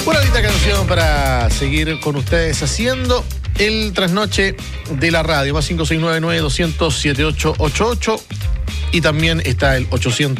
Una linda canción para seguir con ustedes haciendo el trasnoche de la radio. Más 569-200-7888. Y también está el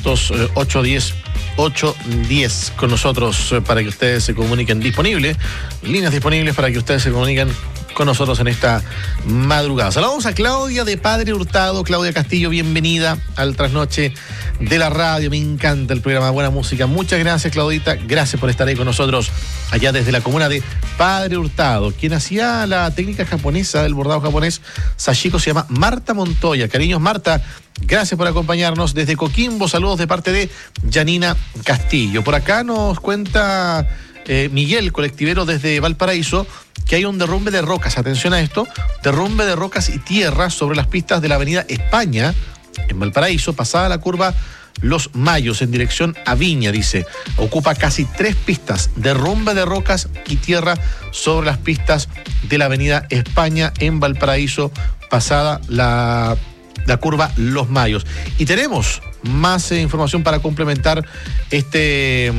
800-810-810 con nosotros para que ustedes se comuniquen. Líneas disponibles para que ustedes se comuniquen con nosotros en esta madrugada. Saludamos a Claudia de Padre Hurtado. Claudia Castillo, bienvenida al trasnoche de la radio. Me encanta el programa, buena música. Muchas gracias, Claudita. Gracias por estar ahí con nosotros allá desde la comuna de Padre Hurtado. Quien hacía la técnica japonesa del bordado japonés sashiko se llama Marta Montoya. Cariños, Marta, gracias por acompañarnos desde Coquimbo. Saludos de parte de Janina Castillo. Por acá nos cuenta Miguel, colectivero desde Valparaíso, que hay un derrumbe de rocas. Atención a esto: derrumbe de rocas y tierra sobre las pistas de la avenida España en Valparaíso, pasada la curva Los Mayos en dirección a Viña, dice. Ocupa casi 3 pistas. Derrumbe de rocas y tierra sobre las pistas de la avenida España en Valparaíso, pasada la curva Los Mayos. Y tenemos más información para complementar este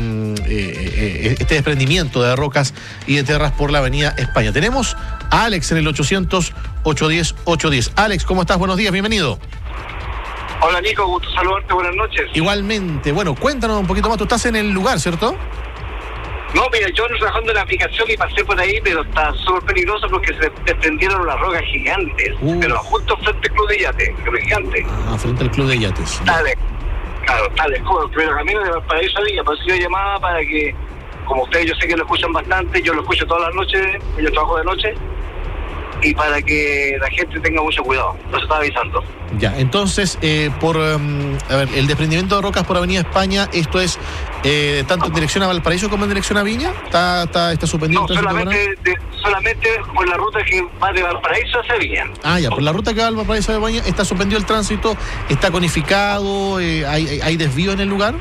desprendimiento de rocas y de tierras por la avenida España. Tenemos a Alex en el 800-810-810. Alex, ¿cómo estás? Buenos días, bienvenido. Hola Nico, gusto saludarte, buenas noches. Igualmente. Bueno, cuéntanos un poquito más. Tú estás en el lugar, ¿cierto? No, mira, yo ando trabajando en la aplicación y pasé por ahí, pero está súper peligroso porque se desprendieron unas rocas gigantes, pero justo frente al Club de Yates, pero gigante. Ah, frente al Club de Yates. Dale, claro, dale, pero camino de Valparaíso a Villa, por eso yo llamaba para que, como ustedes yo sé que lo escuchan bastante, yo lo escucho todas las noches, yo trabajo de noche, y para que la gente tenga mucho cuidado, nos está avisando. Ya, entonces, el desprendimiento de rocas por Avenida España, esto es tanto en dirección a Valparaíso como en dirección a Viña. ¿Está suspendido? No, solamente por la ruta que va de Valparaíso hacia Viña. Ah, ya, por la ruta que va de Valparaíso a Viña está suspendido el tránsito, está conificado, hay desvío en el lugar.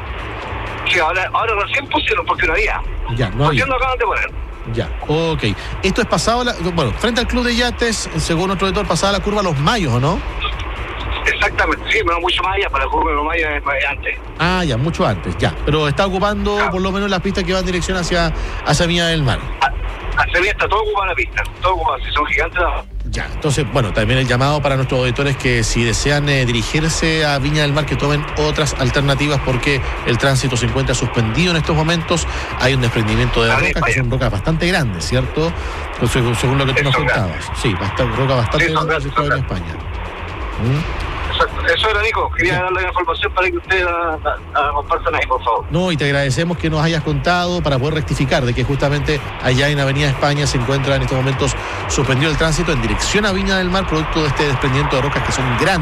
Sí, ahora recién pusieron porque no había. Ya, no había. Recién lo acaban de poner. Ya, ok. Esto es pasado, frente al Club de Yates, según otro editor, pasada la curva Los Mayos, ¿o no? Exactamente, sí, pero mucho más allá, para la curva de Los Mayos es antes. Ah, ya, mucho antes, ya. Pero está ocupando por lo menos las pistas que van en dirección hacia Viña del Mar. Hacia Viña está todo ocupado la pista, todo ocupado, si son gigantes. Ya, entonces, bueno, también el llamado para nuestros auditores que si desean dirigirse a Viña del Mar, que tomen otras alternativas porque el tránsito se encuentra suspendido en estos momentos. Hay un desprendimiento de rocas, que son rocas bastante grandes, ¿cierto? Entonces, según lo que tú nos contabas. Sí, rocas bastante grandes en España. Eso era, Nico. Quería darle la información para que ustedes la compartan ahí, por favor. No, y te agradecemos que nos hayas contado para poder rectificar de que justamente allá en Avenida España se encuentra en estos momentos suspendido el tránsito en dirección a Viña del Mar, producto de este desprendimiento de rocas que son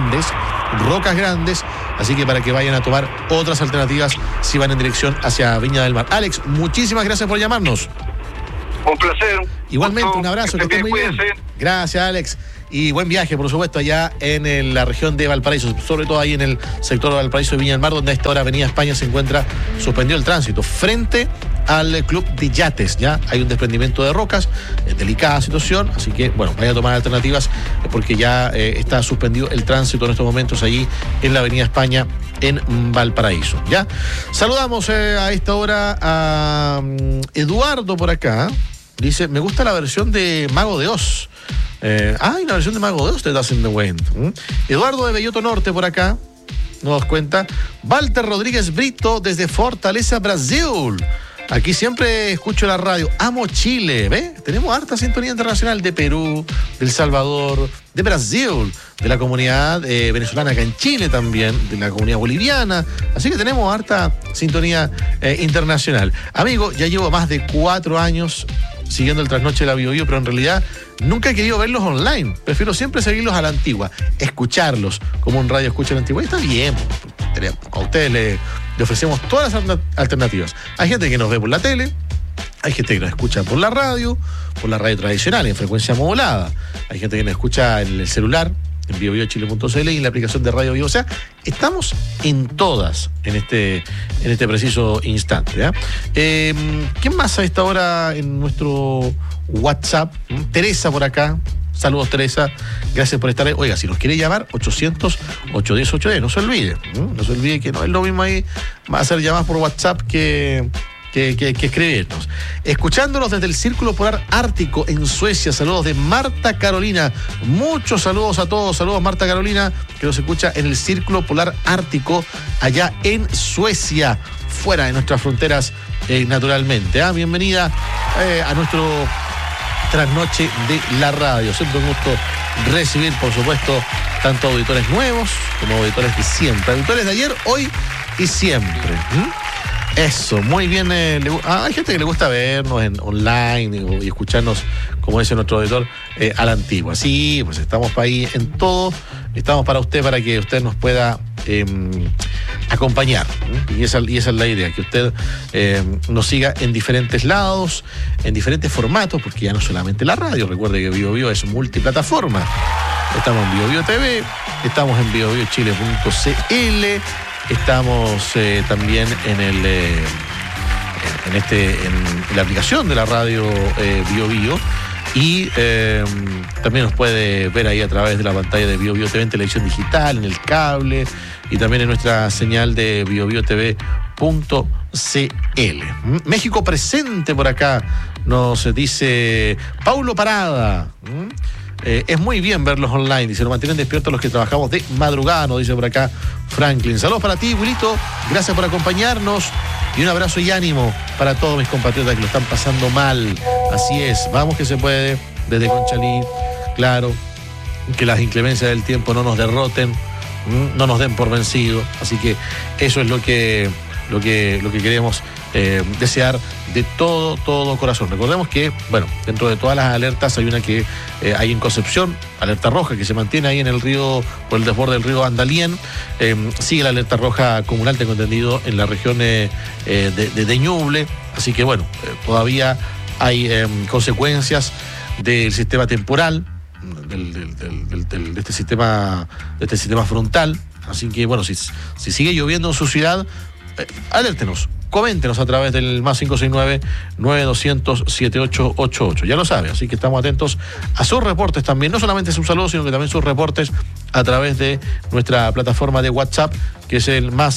rocas grandes, así que para que vayan a tomar otras alternativas si van en dirección hacia Viña del Mar. Alex, muchísimas gracias por llamarnos. Un placer. Igualmente, un abrazo, que estés muy bien. Gracias, Alex. Y buen viaje, por supuesto, allá en la región de Valparaíso, sobre todo ahí en el sector de Valparaíso y Viña del Mar, donde a esta hora Avenida España se encuentra suspendido el tránsito. Frente al Club de Yates, ya hay un desprendimiento de rocas, delicada situación, así que, bueno, vaya a tomar alternativas porque ya está suspendido el tránsito en estos momentos allí en la Avenida España en Valparaíso, ¿ya? Saludamos a esta hora a Eduardo por acá. Dice, me gusta la versión de Mago de Oz. Hay una versión de Mago de Oz de Das in the Wind. Eduardo de Belloto Norte por acá nos cuenta. Walter Rodríguez Brito desde Fortaleza, Brasil. Aquí siempre escucho la radio. Amo Chile, ¿ve? Tenemos harta sintonía internacional de Perú, de El Salvador, de Brasil, de la comunidad venezolana acá en Chile también, de la comunidad boliviana. Así que tenemos harta sintonía internacional. Amigo, ya llevo más de 4 años siguiendo el trasnoche de la Bio, pero en realidad nunca he querido verlos online. Prefiero siempre seguirlos a la antigua, escucharlos como un radio escucha a la antigua. Y está bien, a ustedes le ofrecemos todas las alternativas. Hay gente que nos ve por la tele, hay gente que nos escucha por la radio tradicional, en frecuencia modulada. Hay gente que nos escucha en el celular, en biobiochile.cl y en la aplicación de Radio Bio. O sea, estamos en todas en este preciso instante, ¿ya? ¿Quién más a esta hora en nuestro WhatsApp? Teresa por acá. Saludos, Teresa. Gracias por estar ahí. Oiga, si nos quiere llamar, 800-810-810. No se olvide. No se olvide que no es lo mismo ahí. Va a hacer llamadas por WhatsApp que que escribirnos. Escuchándonos desde el Círculo Polar Ártico en Suecia. Saludos de Marta Carolina. Muchos saludos a todos. Saludos, Marta Carolina, que nos escucha en el Círculo Polar Ártico allá en Suecia, fuera de nuestras fronteras, naturalmente. Bienvenida a nuestro trasnoche de la radio. Siempre un gusto recibir, por supuesto, tanto auditores nuevos como auditores de siempre. Auditores de ayer, hoy y siempre. Eso, muy bien. Hay gente que le gusta vernos online y escucharnos, como dice nuestro auditor, a la antigua. Sí, pues estamos para ahí en todo. Estamos para usted, para que usted nos pueda acompañar. Y esa es la idea, que usted nos siga en diferentes lados, en diferentes formatos, porque ya no solamente la radio. Recuerde que BioBio es multiplataforma. Estamos en BioBio TV, estamos en biobiochile.cl. Estamos también en la aplicación de la radio BioBio, y también nos puede ver ahí a través de la pantalla de BioBio TV en televisión digital, en el cable, y también en nuestra señal de biobiotv.cl. México presente por acá, nos dice Paulo Parada. Es muy bien verlos online, dice, nos mantienen despiertos los que trabajamos de madrugada, nos dice por acá Franklin. Saludos para ti, Wilito, gracias por acompañarnos, y un abrazo y ánimo para todos mis compatriotas que lo están pasando mal. Así es, vamos que se puede, desde Conchalí, claro, que las inclemencias del tiempo no nos derroten, no nos den por vencido, así que eso es lo que queremos desear de todo corazón. Recordemos que, bueno, dentro de todas las alertas hay una que hay en Concepción, alerta roja, que se mantiene ahí en el río, por el desborde del río Andalién. Sigue la alerta roja comunal, tengo entendido, en la región de Ñuble. Así que, bueno, todavía hay consecuencias del sistema temporal, de este sistema frontal. Así que, bueno, si sigue lloviendo en su ciudad, alértenos, coméntenos a través del más 569-9200-7888. Ya lo sabe, así que estamos atentos a sus reportes también, no solamente sus saludos, sino que también sus reportes a través de nuestra plataforma de WhatsApp, que es el más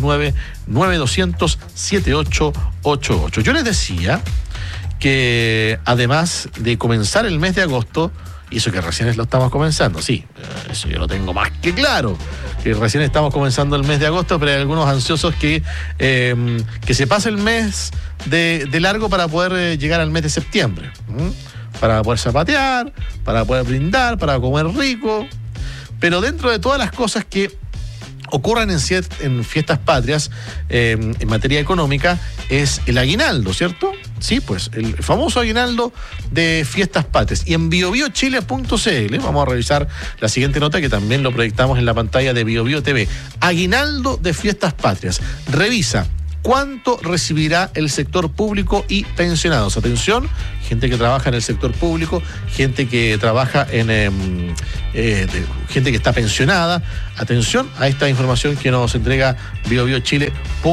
569-9200-7888. Yo les decía que además de comenzar el mes de agosto, y eso que recién lo estamos comenzando, sí, eso yo lo tengo más que claro, que recién estamos comenzando el mes de agosto, pero hay algunos ansiosos que se pase el mes de largo para poder llegar al mes de septiembre, para poder zapatear, para poder brindar, para comer rico. Pero dentro de todas las cosas que ocurren en fiestas patrias, en materia económica, es el aguinaldo, ¿cierto? Sí, pues el famoso aguinaldo de fiestas patrias. Y en biobiochile.cl vamos a revisar la siguiente nota, que también lo proyectamos en la pantalla de BioBio TV. Aguinaldo de fiestas patrias. Revisa cuánto recibirá el sector público y pensionados. Atención, gente que trabaja en el sector público, gente que trabaja gente que está pensionada. Atención a esta información que nos entrega biobiochile.cl,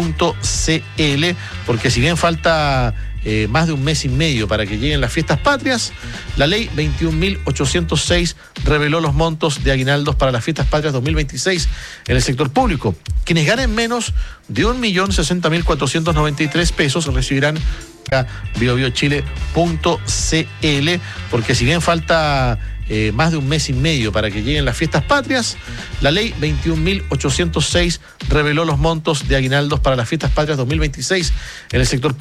porque si bien falta más de un mes y medio para que lleguen las fiestas patrias, la ley 21.806 reveló los montos de aguinaldos para las fiestas patrias 2026 en el sector público. Quienes ganen menos de 1.060.493 pesos recibirán a biobiochile.cl, porque si bien falta más de un mes y medio para que lleguen las fiestas patrias, la ley 21.806 reveló los montos de aguinaldos para las fiestas patrias 2026 en el sector público.